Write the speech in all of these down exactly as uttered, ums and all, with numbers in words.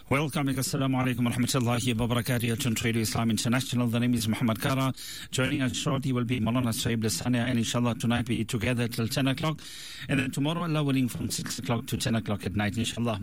Welcome. Assalamu alaikum wa rahmatullahi wa barakatuh. You're tuned to Radio Islam International. The name is Muhammad Kara. Joining us shortly will be Maulana Saib Lasania, and inshallah tonight we eat together till ten o'clock. And then tomorrow, Allah willing, from six o'clock to ten o'clock at night, inshallah.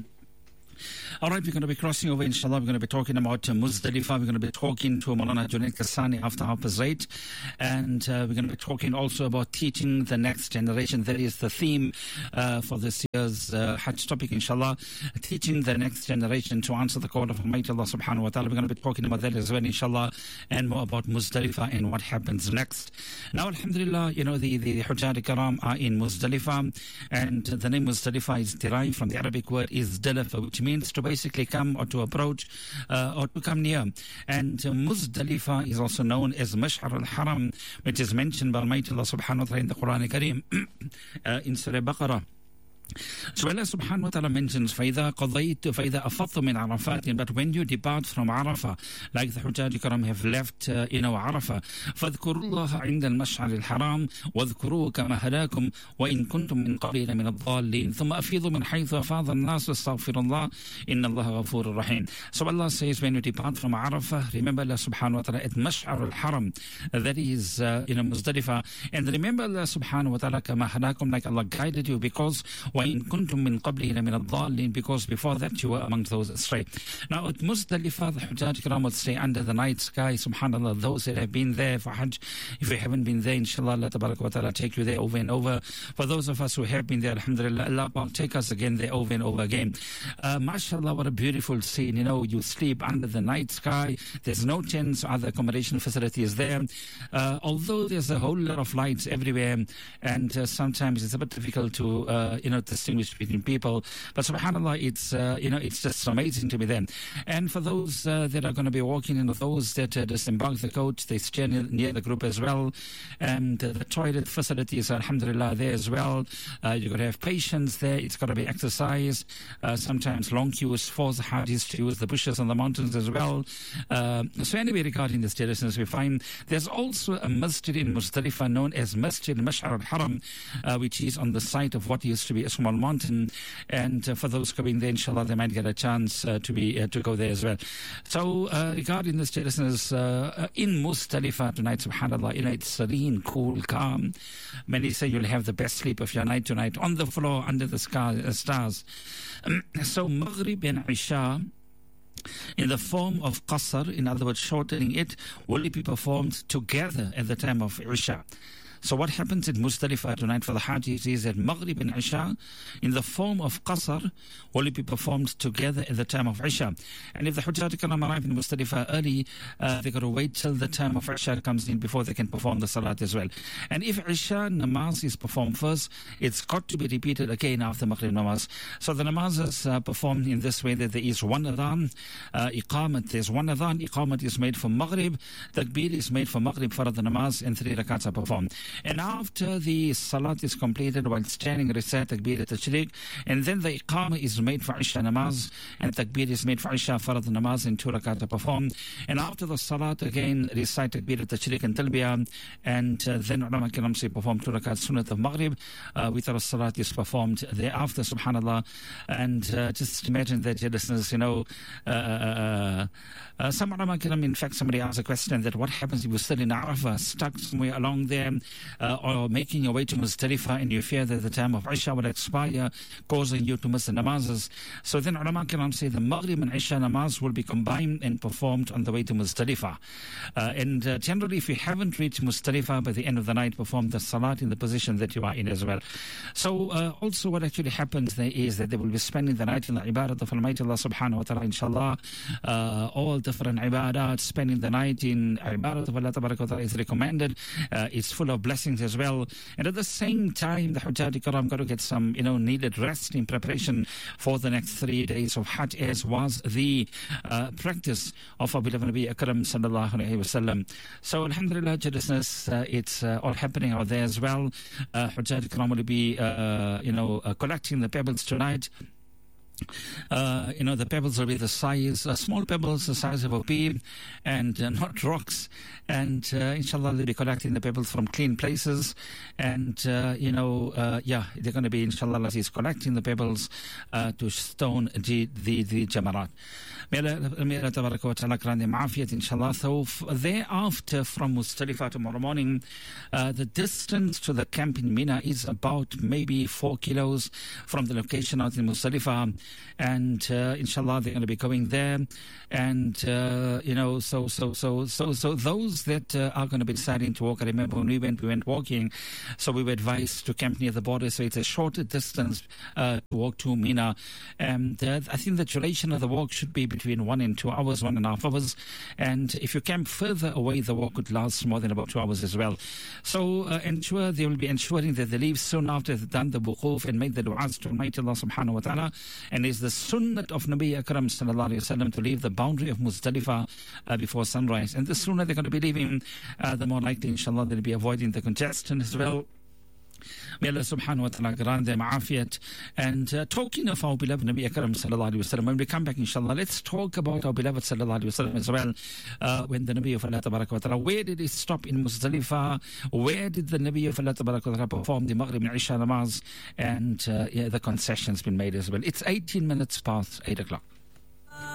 All right, we're going to be crossing over, inshallah. We're going to be talking about uh, Muzdalifah. We're going to be talking to Maulana Junaid Kasani after half past eight. And uh, we're going to be talking also about teaching the next generation. That is the theme uh, for this year's uh, Hajj topic, inshallah. Teaching the next generation to answer the call of Almighty Allah subhanahu wa ta'ala. We're going to be talking about that as well, inshallah. And more about Muzdalifah and what happens next. Now, alhamdulillah, you know, the, the, the Hujjaj Karam are in Muzdalifah. And the name Muzdalifah is derived from the Arabic word Izdalafa, which means to basically come or to approach uh, or to come near. And uh, Muzdalifah is also known as Mash'ar al-Haram, which is mentioned by Almighty Allah subhanahu wa ta'ala in the Quran Kareem uh, in Surah Baqarah. So Allah subhanahu wa ta'ala mentions فَإِذَا قَضَيْتُ فَإِذَا أَفَضْتُ مِنْ عَرَفَاتٍ. But when you depart from Arafah, like the Hujjaj Karam have left, uh, you know, Arafah, فَاذْكُرُوا اللَّهَ عِنْدَ الْمَشْعَرِ الْحَرَامِ وَاذْكُرُوهُ كَمَا هَدَاكُمْ وَإِن كُنتُم مِّن قَبْلِهِ لَمِنَ الضَّالِّينَ ثُمَّ أَفِيضُوا مِنْ حَيْثُ أَفَاضَ النَّاسُ وَاسْتَغْفِرُوا اللَّهَ إِنَّ اللَّهَ غَفُورٌ رَحِيمٌ. So Allah says, when you depart from Arafah, remember Allah subhanahu wa ta'ala at Mash'ar al-Haram, that is, uh, you know, Muzdalifah. And remember Allah subhanahu wa ta'ala كَمَا هَدَاكُمْ, like Allah guided you, because وَإِن كُنتُم مِّن قبله لمن الضالين, because before that you were amongst those astray. Now at Muzdalifah, the Hujjaj Kiram would stay under the night sky. Subhanallah, those that have been there for Hajj, if you haven't been there, inshallah, Allah tabarak wa ta'ala take you there over and over. For those of us who have been there, alhamdulillah, Allah will take us again there over and over again. Uh, mashallah, what a beautiful scene. You know, you sleep under the night sky. There's no tents or other accommodation facilities there. Uh, although there's a whole lot of lights everywhere, and uh, sometimes it's a bit difficult to, uh, you know, distinguish between people, but subhanallah, it's uh, you know, it's just amazing to be there. And for those uh, that are going to be walking in, those that uh, disembark the coach, they stay near, near the group as well. And uh, the toilet facilities are alhamdulillah there as well. Uh, you've got to have patience there. It's got to be exercise. Uh, sometimes long queues force the Hajis to use the bushes on the mountains as well. Uh, so anyway, regarding this distance, we find there's also a masjid in Muzdalifah known as Masjid Mash'ar al-Haram, uh, which is on the site of what used to be a small mountain. And uh, for those coming there, inshallah, they might get a chance uh, to be uh, to go there as well. So uh, regarding this, listeners, uh, in Muzdalifah tonight, subhanallah, you know, it's serene, cool, calm. Many say you'll have the best sleep of your night tonight on the floor under the sky, uh, stars. So Maghrib and Isha, in the form of qasr, in other words, shortening it, will it be performed together at the time of Isha. So what happens in Muzdalifah tonight for the Hajis is that Maghrib and Isha, in the form of Qasr, will it be performed together at the time of Isha. And if the Hujjaj Karam arrive in Muzdalifah early, uh, they've got to wait till the time of Isha comes in before they can perform the Salat as well. And if Isha namaz is performed first, it's got to be repeated again after Maghrib namaz. So the namaz is uh, performed in this way, that there is one adhan, uh, iqamat, there's one adhan, iqamat is made for Maghrib, takbir is made for Maghrib, farad namaz, and three rakats are performed. And after the salat is completed, while standing, recite takbir at-tashriq, and then the iqamah is made for Isha namaz, and takbir is made for Isha farad namaz, and two rakat are performed. And after the salat, again, recite takbir at-tashriq and talbiyah, and uh, then ulama kiram say perform two rakat sunnat of Maghrib, uh, with the salat is performed thereafter, subhanallah. And uh, just imagine that, your listeners, you know, uh, uh, uh, some ulama kiram, in fact, somebody asked a question that what happens if you're still in Arafah, stuck somewhere along there, Uh, or making your way to Muzdalifah, and you fear that the time of Isha will expire, causing you to miss the namazes. So then ulama kiram say the Maghrib and Isha namaz will be combined and performed on the way to Muzdalifah. Uh, and uh, generally, if you haven't reached Muzdalifah by the end of the night, perform the salat in the position that you are in as well. So uh, also what actually happens there is that they will be spending the night in the ibadat of Almighty Allah subhanahu wa ta'ala, inshallah. Uh, all different ibadat, spending the night in ibadat of Allah tabarak wa ta'ala is recommended. Uh, it's full of blessings as well. And at the same time, the Hujjaj Karam got to get some, you know, needed rest in preparation for the next three days of Hajj, as was the uh, practice of our beloved Nabi Akram sallallahu alayhi wa sallam. So alhamdulillah, listeners, uh, it's uh, all happening out there as well. Uh, Hujjaj Karam will be, uh, you know, uh, collecting the pebbles tonight. Uh, you know, the pebbles will be the size, uh, small pebbles the size of a pea, and uh, not rocks. And uh, inshallah, they'll be collecting the pebbles from clean places. And, uh, you know, uh, yeah, they're going to be, inshallah, he's collecting the pebbles uh, to stone the, the, the Jamarat. May Allah Tabaraka wa Ta'ala grant them afiyat, inshallah. So thereafter, from Muzdalifah tomorrow morning, uh, the distance to the camp in Mina is about maybe four kilos from the location out in Muzdalifah. And uh, inshallah, they're going to be going there. And, uh, you know, so, so, so, so, so those that uh, are going to be deciding to walk, I remember when we went, we went walking, so we were advised to camp near the border, so it's a shorter distance uh, to walk to Mina. And uh, I think the duration of the walk should be between one and two hours, one and a half hours. And if you camp further away, the walk could last more than about two hours as well. So uh, ensure, they will be ensuring that they leave soon after they've done the wuquf and made the du'as to Almighty Allah subhanahu wa ta'ala. And it's the sunnah of Nabi Akram sallallahu alayhi wa sallam to leave the boundary of Muzdalifah uh, before sunrise. And the sooner they're going to be leaving, uh, the more likely, inshallah, they'll be avoiding the congestion as well. May Allah subhanahu wa ta'ala grant them afiyat. And uh, talking of our beloved Nabi Akram sallallahu alayhi wa sallam, when we come back, inshallah, let's talk about our beloved sallallahu alayhi wa sallam as well. Uh, when the Nabi of Allah tabaraka wa ta'ala, where did he stop in Muzdalifah? Where did the Nabi of Allah tabaraka wa ta'ala perform the Maghrib and Isha namaz? And uh, yeah, the concessions been made as well. It's eighteen minutes past eight o'clock.